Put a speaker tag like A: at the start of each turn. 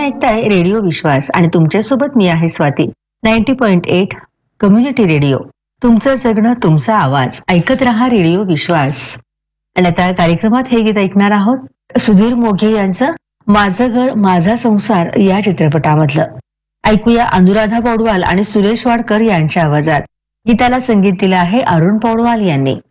A: ऐकताय रेडिओ विश्वास आणि तुमच्यासोबत मी आहे स्वाती. 90.8 community radio. तुमचं जगणं तुमचा आवाज. ऐकत रहा रेडिओ विश्वास. आणि आता कार्यक्रमात हे गीत ऐकणार आहोत सुधीर मोघे यांचं माझं घर माझा संसार या चित्रपटामधलं. ऐकूया अनुराधा पौडवाल आणि सुरेश वाडकर यांच्या आवाजात. गीताला संगीत दिलं आहे अरुण पौडवाल यांनी.